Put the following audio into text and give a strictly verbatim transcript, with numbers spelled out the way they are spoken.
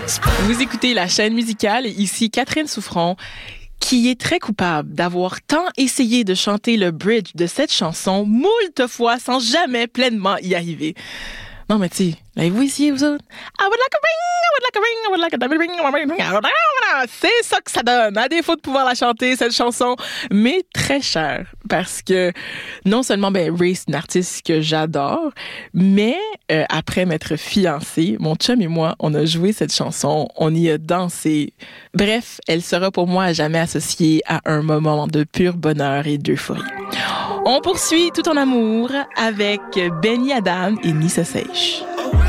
Vous écoutez la chaîne musicale, ici Catherine Souffron, qui est très coupable d'avoir tant essayé de chanter le bridge de cette chanson moult fois sans jamais pleinement y arriver. Non, mais tu sais, l'avez-vous essayé, vous autres? I would like a ring, I would like a ring, I would like a diamond ring, I would like a ring. C'est ça que ça donne, à défaut de pouvoir la chanter, cette chanson, mais très chère, parce que non seulement, ben, Ray, c'est une artiste que j'adore, mais euh, après m'être fiancée, mon chum et moi, on a joué cette chanson, on y a dansé. Bref, elle sera pour moi à jamais associée à un moment de pur bonheur et d'euphorie. On poursuit tout en amour avec Benny Adam et Nissa Seiche.